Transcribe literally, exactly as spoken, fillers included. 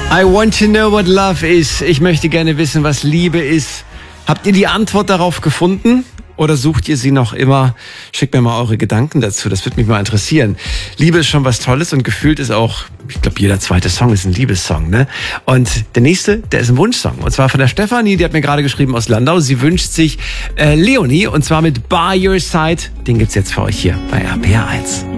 I want to know what love is. Ich möchte gerne wissen, was Liebe ist. Habt ihr die Antwort darauf gefunden? Oder sucht ihr sie noch immer? Schickt mir mal eure Gedanken dazu, das würde mich mal interessieren. Liebe ist schon was Tolles und gefühlt ist auch, ich glaube, jeder zweite Song ist ein Liebessong, ne? Und der nächste, der ist ein Wunschsong. Und zwar von der Stefanie, die hat mir gerade geschrieben aus Landau. Sie wünscht sich äh, Leonie und zwar mit By Your Side. Den gibt's jetzt für euch hier bei R P R eins.